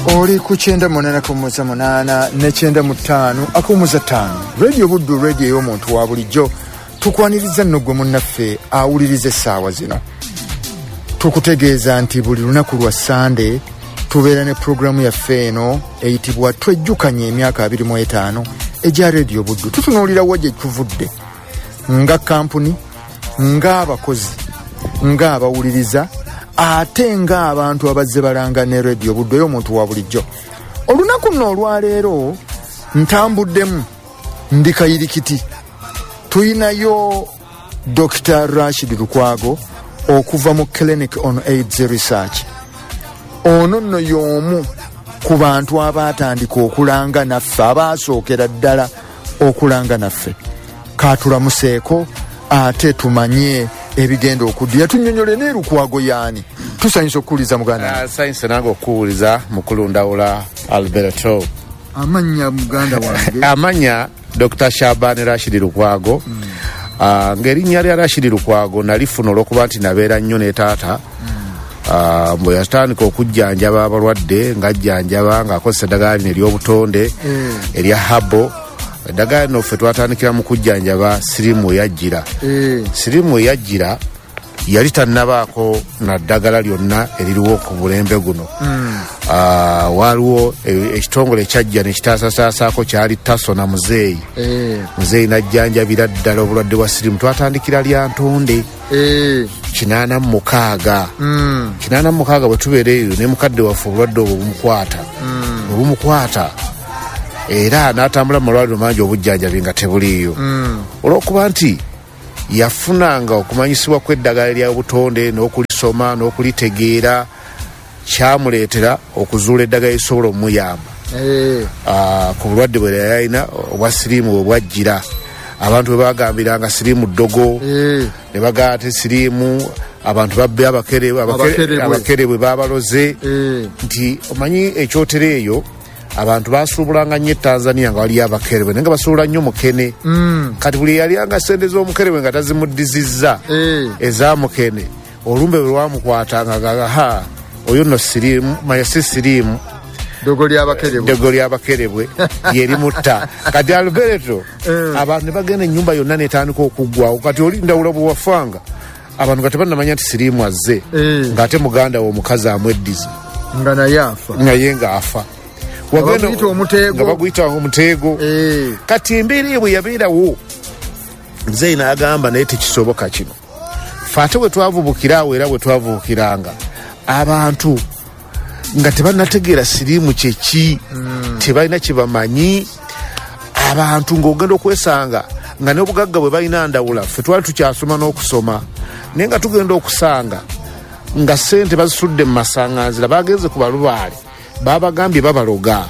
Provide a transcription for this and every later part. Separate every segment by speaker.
Speaker 1: Oli ku 98.8 ne 95.5 Radio Buddu radio y'omuntu wa bulijjo tukwaniriza nno gwe munnaffe awuliriza essaawa zino tukutegeeza nti buli lunaku lwa Sunday tubeera ne programu yaffe eno eyitibwa twejjukanye emyaka 25 egya Radio Buddu. Tutunuulira wa gye tuvudde nga kampuni, nga abakozi, nga abawuliriza, ate nga abantu abazze balanga ne Radio Buddu y'omuntu wa bulijjo. Olunaku nno olwaleero ntambuddemu ndi kayirikiti. Tuyinayo Dr. Rashid Lukwago okuva mu Clinic on AIDS Research. Ono nno y'omu ku bantu abaatandika okulanga naffe, abaasookera ddala okulanga naffe. Kaatulamuseeko ate tumanye ebigenda okuddiya. Tunnyonnyole ne Lukwago yaani. Tusanyusa okuwuliza muganda.
Speaker 2: Science nange okuwuliza mukulu Ndawula Alberto.
Speaker 1: Amanya muganda wange.
Speaker 2: Amanya Dr. Shaban Rashid Lukwago. Ng'erinnya lya Rashid Lukwago nalifuna olw'okuba nti nabeera nnyo ne taata. Bwe yatandika okujjanjaba abalwadde ng'ajjanjaba ng'akozesa eddagala lino ery'obutonde erya habo. Eddagala lino ffe twatandikira mu kujjanjaba siriimu eyajjira. Siriimu eyajjira yali tannabaako na ddagala lyonna eririwo ku bulembe guno. Waliwo ekitongole ekyajja ne kitaasasaako kyali Tasona Muzeeyi. Muzeeyi n'ajjanjabira ddala obulwadde bwa siriimu. Twatandikira lya ntonde 86. 86 bwe tubeera eyo ne mukadde waffe obulwadde obwo bumukwata. Era n'atambula mu malwaliro mangi obujjanjabi nga tebuliiyo. Olw'okuba nti yafunanga okumanyisibwa kw'eddagala ly'obutonde n'okulisoma n'okulitegeera kyamuleetera okuzuula eddagala lisobola omuyamba ku bulwadde bwe yalina obwa siriimu bwe bwajjira. Abantu bwe bagambiranga siriimu ddogo ne bagamba te siriimu abantu babbe abakere bwe babaloze nti omanyi ekyotero eyo abantu basuubulanga nnyo Tanzania nga waliyo abakerebwe naye nga basuubula nnyo mukene. Kati buli yalyanga sente z'omukerebwe nga tazimuddizizza ez'amukene olumbe bwe lwamukwatanga gaha oyo nno siriimu manya si siriimu
Speaker 1: dogo ly'abakerebwe yerimutta. Kati Alberto abantu ne bagenda ennyumba yonna netandika okuggwawo. Kati oli Ndawula bwe wafanga abantu nga tebannamanya nti siriimu azze ng'ate muganda we omukazi amweddiza nga naye afa
Speaker 2: naye ng'afa nga baguyita omuteego. Kati embeera eyo bwe yabeerawo Muzeeyi n'agamba naye tekisoboka kino. Ffe ate bwe twavubukiraawo era bwe twavubukiranga abantu nga tebannategeera siriimu kyeki, tebalina kye bamanyi. Abantu ng'ogenda okwesanga nga n'obugagga bwe balina Ndawula ffe twali tukyasoma n'okusoma naye nga tugenda okusanga nga ssente bazisudde mu masaŋŋanzira bagenze ku balubaale babagambye babaloga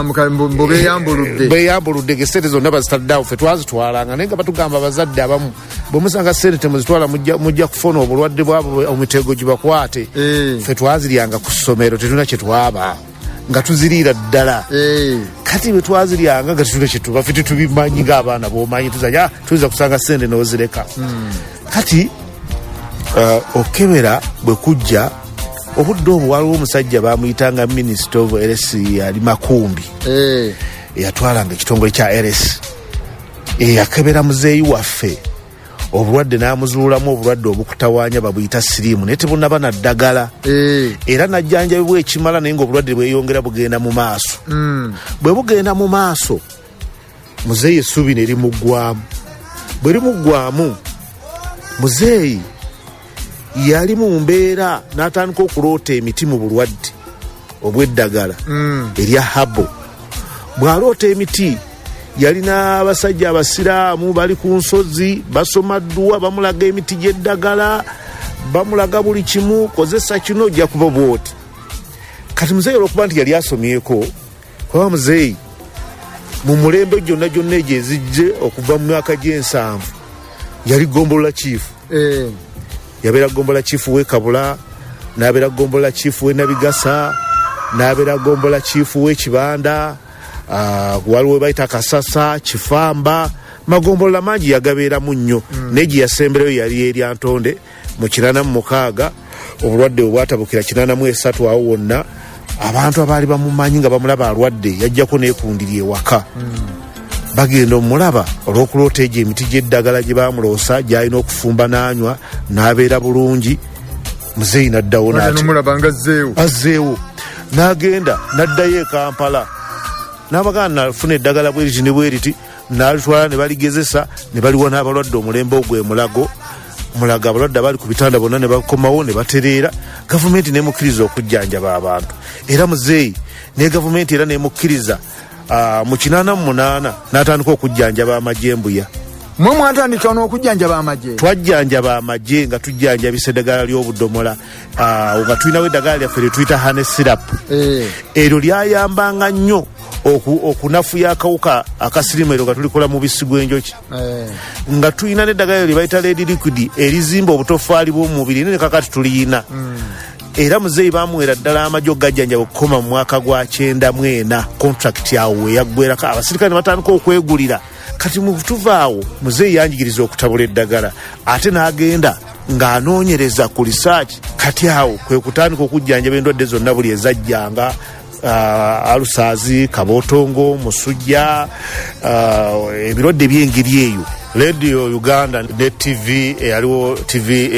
Speaker 2: beyambuludde gesente zonna bazitaddeawo ffe twazitwalanga naye nga batugamba abazadde abamu bwe musanga sente temuzitwala mujja kufuna obulwadde bwabo omitego gibakwate. Ffe twaziryanga ku ssomero tetulina kye twaba nga tuziriira ddala. Kati bwe twaziryanga nga tetulina kye tuba ffe tetubimanyi ng'abaana b'omanyi tuyinza kusanga sente n'ozireka. Kati okebera bwe kujja obudde obwo waliwo omusajja bamuyitanga Minister of LS yali Makumbi eyatwalanga ekitongole kya LS eyakebera muzeeyi waffe obulwadde n'amuzuulamu obulwadde obukutawaanya babuyita siriimu naye tebunnaba na ddagala era najjanjabibwa ekimala naye ng'obulwadde bweyongera bugenda mu maaso. Bwe bugenda mu maaso muzeeyi essuubi ne limuggwamu. Bwe limuggwamu muzeeyi yali mu mbeera n'atandika okuloota emiti mu bulwadde obw'eddagala erya habo. Bw'aloota emiti yalina abasajja abasiraamu bali ku nsozi basoma dduwa bamulaga emiti gy'eddagala bamulaga buli kimu kozesa kino ojja kuba bwoti. Kati muzeeyi olw'okuba nti yali asomyeko kuba muzeeyi mu mulembe gyonna egyo ezijje okuva mu myaka g'7 yali Gombolola chief. Yabeera Gombolola chief w'e Kabula, n'abeera Gombolola chief w'e Nabigasa, n'abeera Gombolola chief w'e Kibanda, waliwo bayita Kasasa, Kifamba, magombolola mangi yagabeeramu nnyo. Naye gye yasemberayo yali erya Ntonde mu 86 obulwadde obwatabukira 83 awo wonna abantu abaali bamumanyi nga bamulaba alwadde yajjako neekundira ewaka bagenda omulaba olw'okuloota egyo emiti gy'eddagala gye bamuloosa gy'alina okufumba n'anywa n'abeera bulungi. Muzeeyi n'addawo azzeewo n'agenda n'addayo e Kampala n'abaganda nafuna eddagala bweriti ne bweriti n'alitwala ne baligezesa ne baliwa n'abalwadde omulembe ogwe mulago abalwadde abali ku bitanda bonna ne bakomawo ne batereera. Gavumenti nemukkiriza okujjanjaba abantu era muzeeyi ne gavumenti era nemukkiriza mu 88 n'atandika okujjanjaba amajembuya.
Speaker 1: Mwe mwatandika n'okujjanjaba amagye?
Speaker 2: Twajjanjaba amagye nga tujjanjabisa eddagala ly'obudomola nga tulinawo eddagala lyaffe lye tuyita honey syrup. Eryo lyayambanga nnyo okunafuya akawuka akasirimu nga tulikola mubisi gw'enjoki. Nga tulina n'eddagala lye bayita Red Liquid erizimba obutofaali bw'omubiri ne kakati tuliyina. Era muzeeyi bamuwera ddala amagye okugajjanjaba okukoma mu mwaka gwa 94 contract yawe weyaggwerako abasirikale ne batandika okwegulira. Kati mutuvaawo muzeeyi yanjigiriza okutabula eddagala ate n'agenda ng'anoonyereza ku research. Kati awo kwe kutandika okujjanjaba endwadde zonna buli ezajjanga alusaazi, kabootongo, musujja, ebirwadde by'engeri eyo. Radio Uganda ne TV eyaliwo TV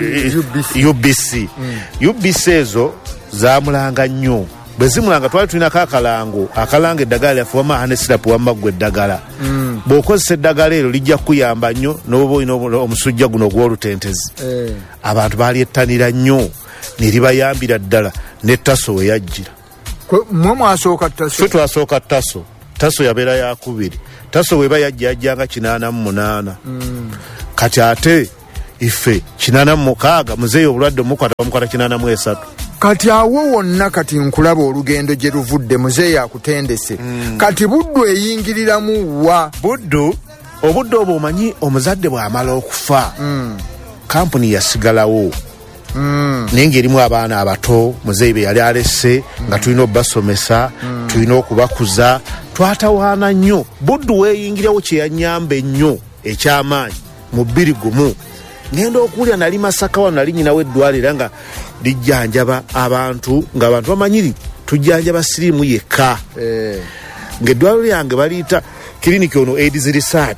Speaker 2: UBC. UBC ezo zamulanga nnyo. Bwe zimulanga twali tulinako akalanga eddagala lyaffe wama honey syrup wamma gwe eddagala. Bw'okozesa eddagala eryo lijja kukuyamba nnyo n'oba olina omusujja guno ogw'olutentezi. Abantu balyettanira nnyo ne libayambira ddala ne Taso we yajjira.
Speaker 1: Mwe mwasooka Taso?
Speaker 2: Ffe twasooka Taso. Taso yabeera yakubiri. Taso weba yajjanga 88. Kati ate ife 86 muzeeyi obulwadde omukwata 83.
Speaker 1: Kati awo wonna kati nkulaba olugendo gye luvudde muzeeyi akutendese. Kati Buddu eyingiriramu wa?
Speaker 2: Buddu obudde obwo omanyi omuzadde bw'amala okufa kampuni yasigalawo. Naye ng'erimu abaana abato muzeeyi be yali alesse nga tulina obbasomesa tulina okubakuza twatawaana nnyo. Buddu weeyingirawo kye yanyamba ennyo eky'amaanyi mu 21 ngenda okuwulira nali Masaka wano nali nyinawo eddwaliro nga lijjanjaba abantu ng'abantu bamanyiri tujjanjaba siriimu yekka. Ng'eddwaliro lyange baliyita kiriniki ono AIDS Research.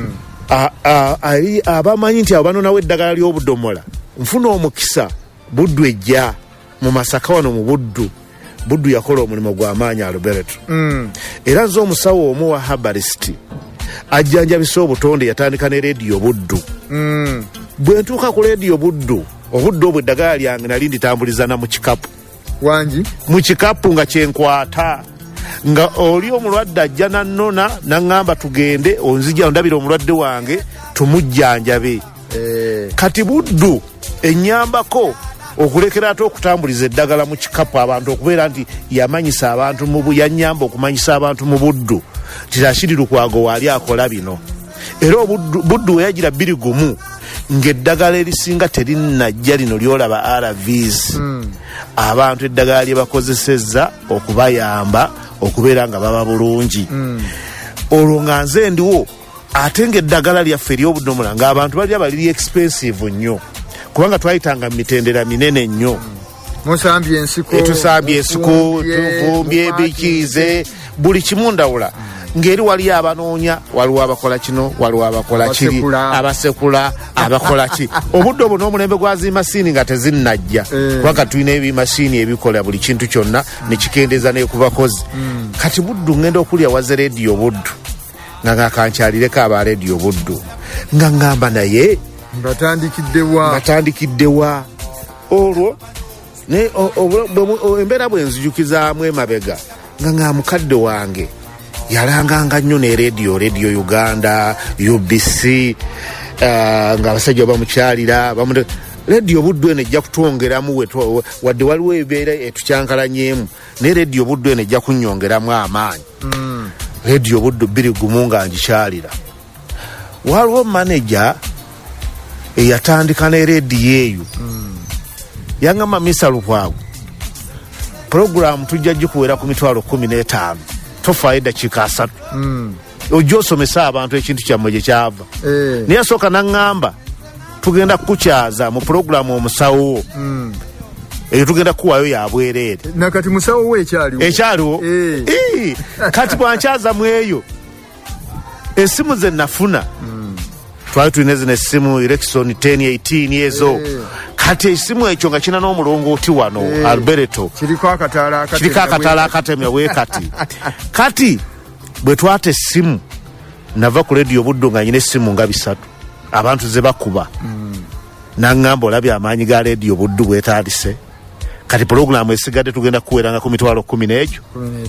Speaker 2: Abamanyi nti abo banonawo eddagala ly'obudomola nfuna omukisa Buddu ejja mu Masaka wano mu Buddu yakola omulimu gw'amaanyi Alberto. Era nze omusawo omu wa herbalist ajjanjabisa obutonde yatandika ne Radio Buddu. Bwe ntuuka ku Radio Buddu obudde obwo eddagala lyange nali nditambuliza na mu kikapu
Speaker 1: wangi
Speaker 2: mu kikapu nga kyenkwata nga oli omulwadde ajja nannona naŋŋamba tugende onzija ondabira omulwadde wange tumujjanjabe. Kati Buddu ennyambako okulekera ate okutambuliza eddagala mu kikapu abantu okubeera nti yamanyisa abantu yanyamba okumanyisa abantu mu Buddu nti Rashid Lukwago waali akola bino. Era Buddu we yagira 21 ng'eddagala erisinga terinajja lino lyolaba RVs. Abantu eddagala lye bakozesezza okubayamba okubeera nga baba bulungi. Olwo nga nze ndiwo ate ng'eddagala lyaffe ery'obudomola ng'abantu balya baliri expensive nnyo kubanga twayitanga mitendera minene nnyo.
Speaker 1: Musambye ensiko,
Speaker 2: tusambye ensiko, tuvumbye ebikiize, buli kimu ndawula. Ngeri wali abanoonya waliwo abakola kino waliwo abakola kiri abasekula abakola ki. Obudde obwo n'omulembe gwa zimasiini nga tezinnajja kubanga tulina ebimasiini ebikola buli kintu kyonna ne kikendeza ne ku bakozi. Kati Buddu ngenda okulya waze Radio Buddu nga kankyalireko aba Radio Buddu nga ngamba naye batandikiddewa olwo embeera bwe nzijukizaamu emabega nga mukadde wange yalanganga nnyo ne Radio Uganda UBC nga abasajja bamukyalira Radio Buddu eno ejja kutwongeramu wadde waliwo ebibeera etukyankalanyemu ne Radio Buddu eno ejja kunnyongeramu amaanyi. Radio Buddu 21 nga ngikyalira. Waliwo manager eyatandika ne radio eyo yangamba Mr. Lukwago program tujja gikuwera ku mitwalo 15 tofaida kikasa ojo somesa abantu ekintu kyammwe gye kyava naye asooka naŋŋamba tugenda kukukyaza mu program omusawo eyo tugenda kuwayo ya bwerere
Speaker 1: nakati musawo we
Speaker 2: ekyaliwo kati bwankyaza mu eyo essimu ze nafuna twali tulina zino essimu Ericsson 1018 ezo kati essimu ekyo nga kina n'omulongooti wano Alberto
Speaker 1: kiriko akataala
Speaker 2: akatemya bwe kati bwe twata essimu nava ku Radio Buddo nga nyina essimu nga 3 abantu ze bakuba naŋŋamba olabye amaanyi ga Radio Buddo bwetaalise kati pulogulaamu esigadde tugenda kuweranga ku mitwalo 10 n'egyo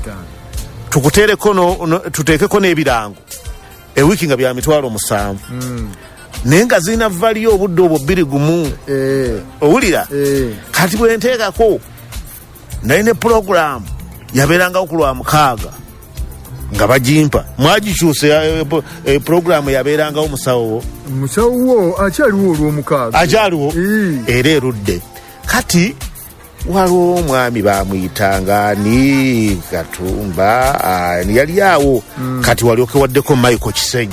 Speaker 2: tuteekeko n'ebirango ewiiki nga bya mitwalo 7 naye nga zirina valiyo obudde obwo 2 owulira kati bwe nteekako naye ne pulogulaamu yabeerangawo ku lwa 6 nga bagimpa mwagikyuse pulogulaamu yabeerangawo musawo
Speaker 1: akyaliwo olw'omukaaga
Speaker 2: akyaliwo era erudde kati waliwo omwami bamuyitanga ni Katumba yali awo kati walyokewaddeko Michael Kisenyi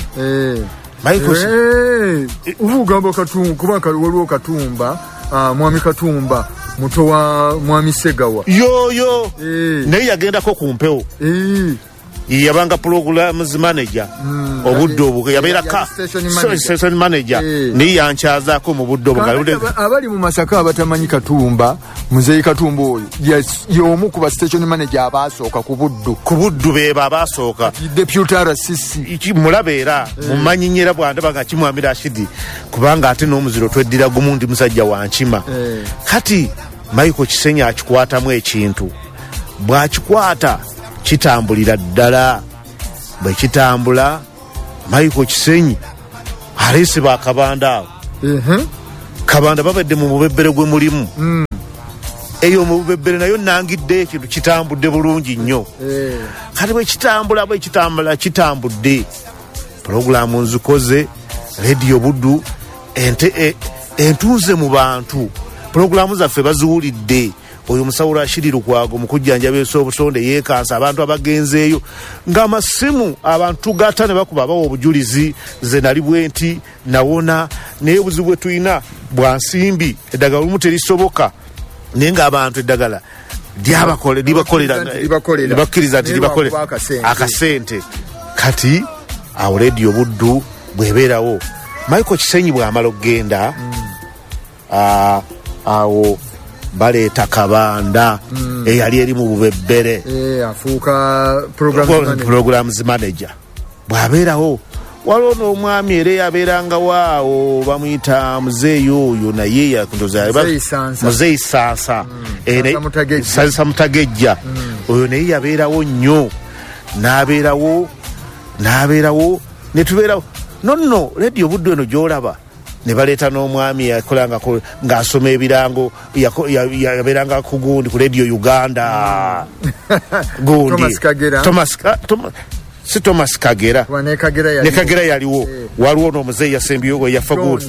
Speaker 1: ugamba Katumba kubanga waliwo Katumba mwami Katumba muto wa mwami Segawa
Speaker 2: yoyo naye yagendako ku mpewo yabanga programs manager obudde obwo yabeera station manager naye yankyazaako mu budde obwo
Speaker 1: abali mu Masaka abatamanyi Katumba muzeyi Katumba oyo y'omu ku ba station manager abaasooka ku buddu beeba abaasooka deputy RCC
Speaker 2: mulabeera mumanyi nnyera bwandaba nga kimwami Rashidi kubanga ate n'omuziro tweddira gumu ndi musajja wa nkima kati Michael Kisenyi akikwatamu ekintu bw'akikwata kitambulira ddala bwe kitambula Michael Kisenyi aleese bakabanda awo kabanda babadde mu mubebbere gwe mulimu eyo mu mubebbere nayo nangidde ekintu kitambudde bulungi nnyo kati bwe kitambudde pulogulaamu nzikoze Radio Buddo entunze mu bantu pulogulaamu zaffe baziwulidde oyo musawo Rashidi Lukwago mu kujjanjaba obusonde yeekansa abantu abagenzeeyo ng'amasimu abantu gata ne bakuba abawa obujulizi ze nali bwenti nawona naye obuzibu bwe tulina bwa nsimbi eddagala olumu terisoboka naye ng'abantu eddagala libakkiriza nti libakole akasente kati awo Radio Buddo bwebeerawo Michael Kisenyi bw'amala okgenda awo baleeta kabanda eyali eri mu bubebbere
Speaker 1: afuuka
Speaker 2: programs manager bw'abeerawo waliwo n'omwami era yabeerangawo awo bamuyita muzeeyo oyo naye muzeeyi Sansa Mutagejja oyo naye yabeerawo nnyo n'abeerawo ne tubeerawo nonno Radio Buddo eno gy'olaba ne baleeta n'omwami yakolanga ng'asoma ebirango yabeeranga ku gundi ku Radio Uganda gundi Thomas Kagera ne Kagera yaliwo waliwo n'omuzeeyi yasembiyogo yafa gundi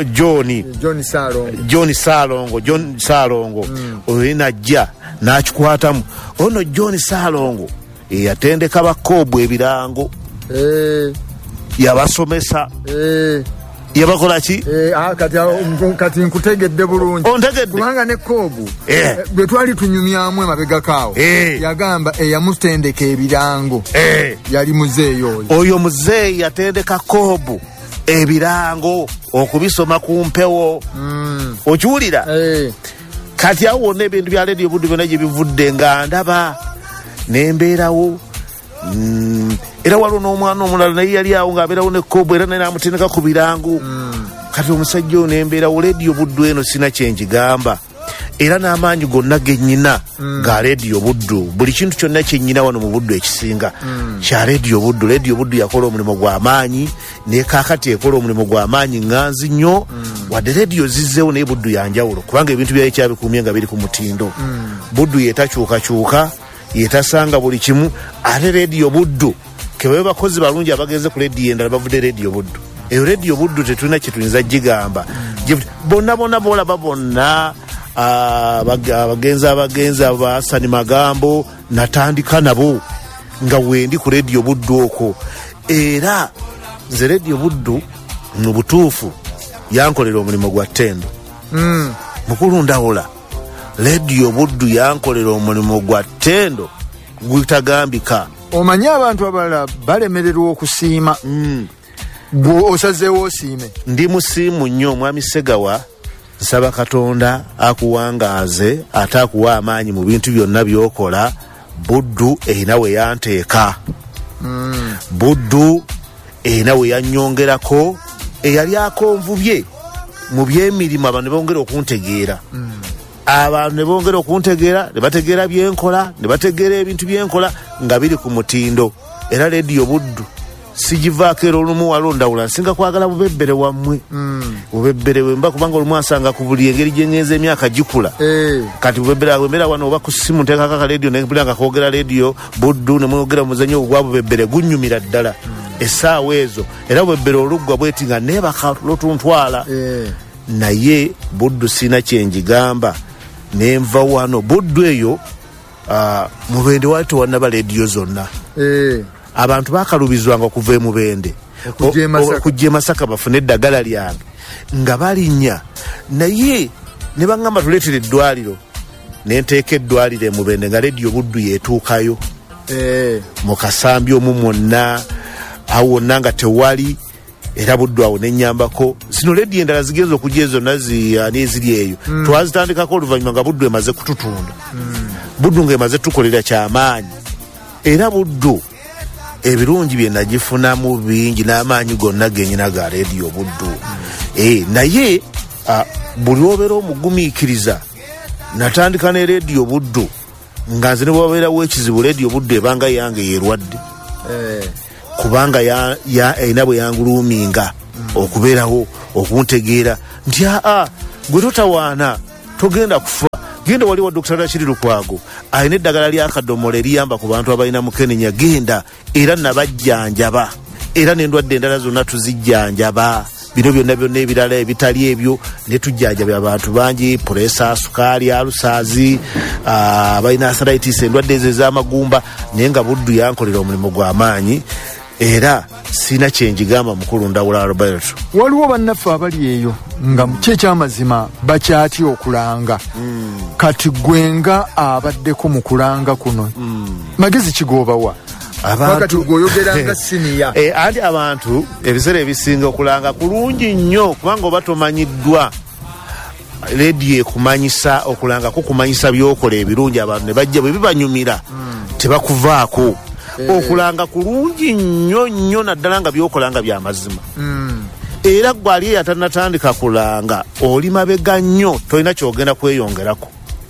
Speaker 2: John Salongo oyo najja n'akikwatamu ono John Salongo yatendeka bakoobu ebirango yabasomesa yabakola ki
Speaker 1: kati nkutegedde bulungi kubanga ne koobu bwe twali tunyumyamu emabega kaawo yagamba eyamutendeka ebirango yali muzeeyi
Speaker 2: oyo muzeeyi yatendeka koobu ebirango okubisoma ku mpewo okiwulira kati awo wonna ebintu bya Radio Buddo byonna gye bivudde nga ndaba nembeerawo era waliwo n'omwana omulala naye yali awo ng'abeerawo ne koobu era naye namutendeka ku birango kati omusajja ono embeerawo Radio Buddo eno sina kyenjigamba era n'amaanyi gonna gennyina ga Radio Buddo buli kintu kyonna kyennyina wano mu Buddo ekisinga kya Radio Buddo. Radio Buddo yakola omulimu gw'amaanyi naye kaakati ekola omulimu gw'amaanyi ŋŋanzi nnyo wadde radio zizzeewo naye Buddo yanjawulo kubanga ebintu byayo kyabikumye nga biri ku mutindo. Buddo yetakyukakyuka yetasanga buli kimu ate Radio Buddo kebabe bakozi balungi abagenze ku radio endala bavudde Radio Buddo. Eyo Radio Buddo tetulina kye tuyinza gigamba bonna boolaba bonna abagenzi abasani magambo natandika nabo nga wendi ku Radio Buddo okwo era nze Radio Buddo mu butuufu yankolera omulimu gwa ttendo mukulu ndawula Radio Buddu yankolera omulimu gwa ttendo gutagambika.
Speaker 1: Omanyi abantu abalala balemererwa okusiima. Gwe osazeewo osiime.
Speaker 2: Ndi musiimu nnyo Mwami Ssegawa, nsaba Katonda akuwangaaze ate akuwa amaanyi mu bintu byonna by'okola. Buddu erina we yanteeka. Buddu erina we yannyongerako, eyali akonvubye mu by'emirimu abantu ne bongera okuntegeera. Abantu ne bongera okuntegeera, ne bategeera byenkola, ne bategeera ebintu byenkola nga biri ku mutindo. Era Radio Buddu sigivaako era olumu walondawula nsinga kwagala bubebbere wammwe. Bubebbere bwemba kubanga olumu asanga ku buli engeri gyengenza emyaka gikula. Kati bubebbere bwembeera wano oba ku ssimu nteekako akaleediyo nebulanga koogera Radio Buddu ne mwogera muzannyo ogwa bubebbere gunnyumira ddala essaawa ezo. Era bubebbere oluggwa bweti nga neebaka lotuntwala. Naye Buddu sina kyenjigamba nenva wano. Buddu eyo Mubende wali tewannaba leediyo zonna. Abantu bakalubizwanga okuva e Mubende okujja e Masaka bafune eddagala lyange nga balinnya, naye ne baŋŋamba tuleetere eddwaliro, ne nteeka eddwaliro e Mubende nga Radio Buddu yeetuukayo. Mu Kasambi omwo mwonna awo wonna nga tewali. Era Buddu awo nennyambako. Zino leediyo endala zigenza okujja ezo n'eziri eyo. Twazitandikako oluvannyuma nga Buddu emaze kututunda. Buddu ng'emaze tukolera kyamaanyi. Era Buddu ebirungi bye nagifunamu bingi n'amaanyi gonna genyina ga Radio Buddu. Naye buli obeera omugumiikiriza, natandika ne Radio Buddu nga nze ne bwabeerawo ekizibu Radio Buddu ebanga yange yerwadde. Kubanga erina bwe yanguluuminga okubeerawo okuntegeera nti gwe totawaana togenda kufa. Genda waliwo Dr. Rashid Lukwago alina eddagala ly'akadomola eriyamba ku bantu abalina mukenenya. Genda era nabajjanjaba, era n'endwadde endala zonna tuzijjanjaba. Bino byonna ebirala ebitali ebyo ne tujjanjaba abantu bangi, puresa, sukaali, alusaazi, balina arthritis, endwadde ezo ez'amagumba. Naye nga Buddu yankolera omulimu gw'amaanyi era sina kyenjigamba mukulu Ndawula Roberto.
Speaker 1: Waliwo bannaffe abali eyo nga kyekyamazima bakyatya okulanga. Kati gwenga abaddeko mu kulanga kuno, magezi kigoobawa? Wakati gwoyogeranga siniya.
Speaker 2: Anti abantu ebiseera ebisinga okulanga kulungi nnyo kubanga oba tomanyiddwa. Radio ekumanyisa okulanga kukumanyisa byokola ebirungi, abantu ne bajja bwe bibanyumira tebakuvaako. Okulanga kulungi nnyo nnyo naddala nga byokolanga bya mazima. Era gwe ali atanatandika kulanga oli mabega nnyo, tolina kyogenda kweyongerako.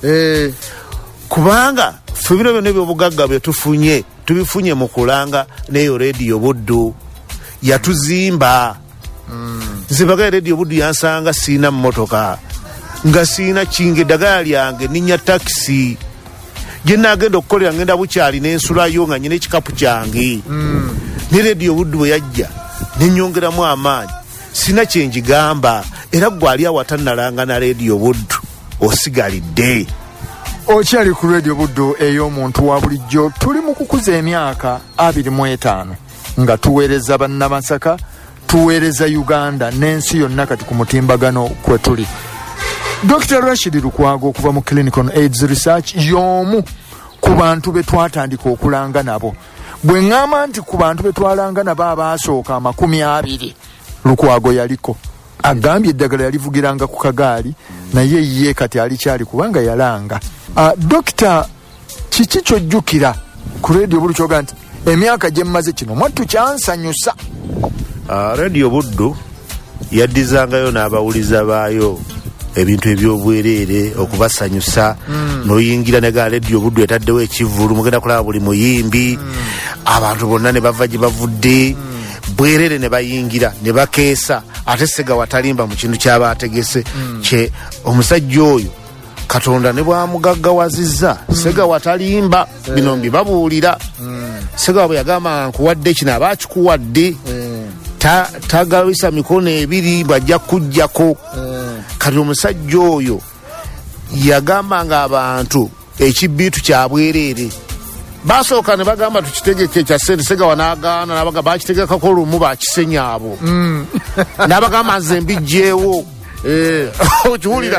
Speaker 2: Kubanga ffe bino byonna ebyobugagga bye tufunye tubifunye mu kulanga. Neyo Radio Buddu yatuzimba. Nze baga Radio Buddu yansanga siina mmotoka, nga siina kinga, eddagala lyange ninnya takisi. Gye nagenda okukolera ngenda bukyali n'ensulayo nga nyina ekikapu kyange. Ne Radio Buddu bwe yajja nennyongeramu amaanyi. Sina kyenjigamba. Era gwe ali awatannalanga na Radio Buddu osigalidde.
Speaker 1: Okyali ku Radio Buddu ey'omuntu wa bulijjo. Tuli mu kukuza emyaka 25 nga tuweereza bannamasaka, tuweereza Uganda n'ensi yonna kati ku mutimbagano kwe tuli. Dr. Rashid Lukwago okuva mu Clinical AIDS Research y'omu ku bantu be twatandika okulanga nabo. Bwe ŋŋamba nti ku bantu be twalanga nabo abaasooka 20, Lukwago yaliko. Agambye eddagala yalivugiranga ku kagaali, naye ye kati alikyali kubanga yalanga. Dokita, kiki kyojjukira ku Radio Buddu kyoga nti emyaka gye mmaze kino mwattu kyansanyusa?
Speaker 2: Radio Buddu yaddizangayo n'abawuliza baayo ebintu ebyobwereere okubasanyusa. Noyingira ne ga Radio Buddu etaddewo ekivulu, mugenda kulaba buli muyimbi, abantu bonna ne bava gye bavudde, bwereere ne bayingira ne bakeesa. Ate Ssegawa talimba mu kintu ky'abaategese. Kye omusajja oyo Katonda ne bwamugaggawazizza, Ssegawa talimba. Bino mbibabuulira. Ssegawa bwe yagamba nkuwadde kino aba akikuwadde. Tagawisa mikono ebiri bajja kujjako. Kati omusajja oyo yagamba nga abantu ekibbiitu kya bwereere. Basooka ne bagamba tukitegeke kya ssente. Ssegawa n'agaana n'abaga bakitegekako olumu bakisenya abo. N'abagamba nze mbijjeewo. Okiwulira?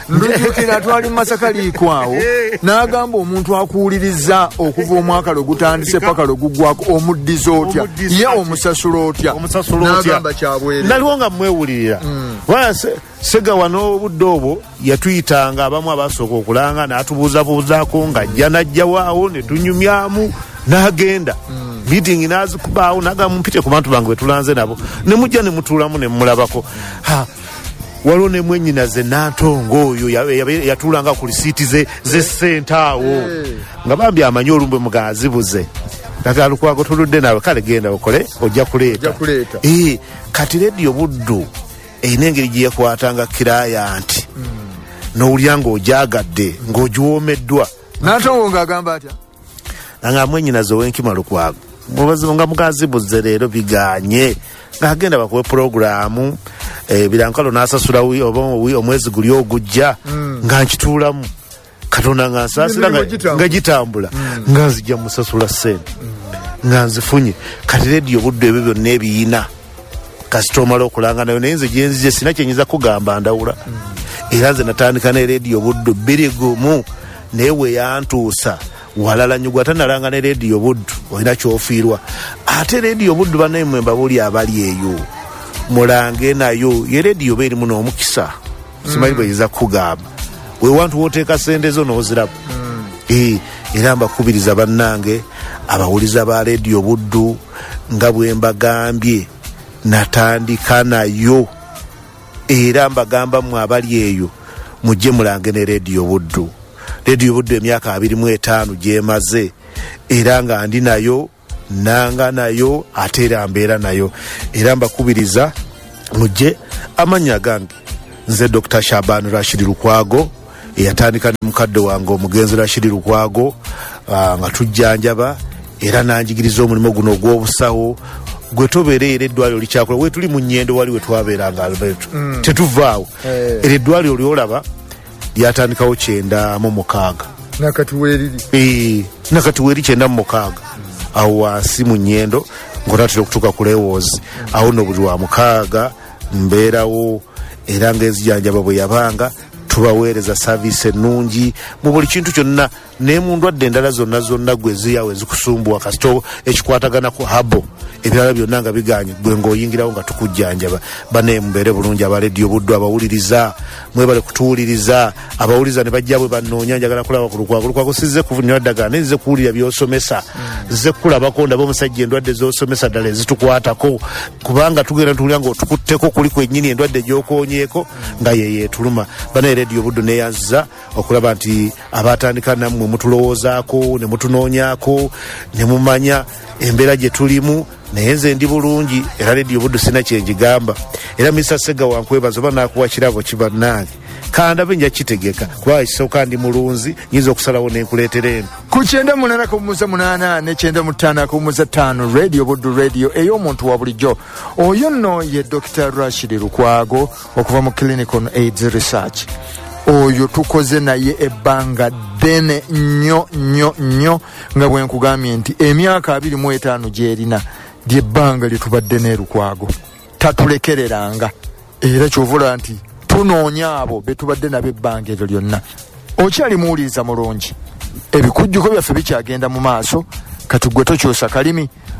Speaker 1: ndujukira twali Masakali kwawo n'agamba omuntu akuwuliriza okuva omwaka lwe gutandise paka lwe guggwako omuddiza otya ye omusasula otya n'agamba kyabwere
Speaker 2: naliwo nga mwewulirira Sega wano obudde obwo yatuyitanga abamu abasooka okulanga n'atubuuzabuuzaako ng'ajja n'ajja waawo ne tunyumyamu n'agenda meeting n'azikubaawo n'agamba mumpite ku bantu bange betulanze nabo ne mujja ne mutuulamu ne mmulabako waliwo ne mwennyinaze Nantongo oyo yatuulanga ku lisiiti ze ssente awo nga bambi amanyi olumbe mugazibuze kati Lukwago tuludde nawe kale genda okole ojja kuleeta kati Radio Buddu eyina engeri gye yakwatanga kiraya nti n'owulira ng'ojagadde ng'ogiwoomeddwa
Speaker 1: Nantongo ng'agamba atya
Speaker 2: nga mwennyinaze ow'enkima Lukwago nga mugazibuze leero biganye ng'agenda bakuwe puroguraamu birankalo n'asasula omwezi guli ogujja nga nkituulamu Katonda nga nsaasira nga gitambula nga nzijja musasula ssente nga nzifunye kati Radio Buddu ebyo byonna ebiyina kasita omala okulanga nayo naye nze gyenzije sina kyenyiza kugamba ndawula era nze natandika ne Radio Buddu 2 naye weyantuusa walala nyugwa tanalanga ne Radio Buddu olina kyofiirwa ate Radio Buddu banaye mwemba buli abali eyo mulange nayo ye radio beerimu n'omukisa simanyi bweyiza kugamba wewantu wooteeka sente zo n'oziraba era mbakubiriza bannange abawuliza ba Radio Buddu nga bwe mbagambye natandika nayo era mbagamba mwe abali eyo mujje mulange ne Radio Buddu emyaka 25 gyemaze era nga ndi nayo nanga nayo ate era mbeera nayo era mbakubiriza mujje amanya gange nze Dr. Shaban Rashid Lukwago eyatandika ne mukadde wange omugenzi Rashid Lukwago nga tujjanjaba era nanjigiriza omulimu guno ogw'obusawo gwe tobeera eddwaliro likyakola we tuli mu nnyendo wali we twabeeranga Alberto tetuvaawo era eddwaliro lyolaba lyatandikawo 96 nakati weeri 96 awo wansi mu nnyendo ng'otatera okutuuka ku lewoozi awo no buli wa 6 mbeerawo era ng'enzijanjaba bwe yabanga tubaweereza saavisi ennungi mu buli kintu kyonna ne mu ndwadde endala zonna gwe ziyawo ezikusumbuwa kasito ekikwatagana ku habo ebirala byonna nga biganye gwe ng'oyingirawo nga tukujjanjaba bane mubeere bulungi aba Radio Buddu abawuliriza mwebale kutuwuliriza abawuliriza ne bajja bwe bannoonya njagala kulaba ku Lukwago sizze kuvunywa ddagala ne nze kuwulira by'osomesa zze kulabako ndaba omusajja endwadde z'osomesa ddala ezitukwatako kubanga tugenda tuwulira ng'otukutteko kuli kwennyini endwadde gy'okoonyeeko nga yeyeetuluma bane Radio Buddu neyanziza okulaba nti abatandika nammwe mutulowoozaako ne mutunoonyaako ne mumanya embeera gye tulimu naye nze ndi bulungi era Radio Buddu sina kyenjigamba era Mr. Sega wankwebaza oba nakuwa kirabo kibannange kandabe nja kitegeka kuba ekisooka ndi mulunzi nyinza okusalawo nenkuleetera eno
Speaker 1: ku 98.8 ne 95.5 Radio Buddu radio ey'omuntu wa bulijjo oyo nno ye Dr. Rashid Lukwago okuva mu Clinical AIDS Research oyo tukoze naye ebbanga ddene nnyo nga bwe nkugambye nti emyaka 25 gyerina lyebbanga lyetubadde ne Lukwago tatulekereranga era kyovula nti tunoonya abo betubadde nabo ebbanga eryo lyonna okyali muwuliriza mulungi ebikujjuko byaffe bikyagenda mu maaso kati gwe tokyosa kalimi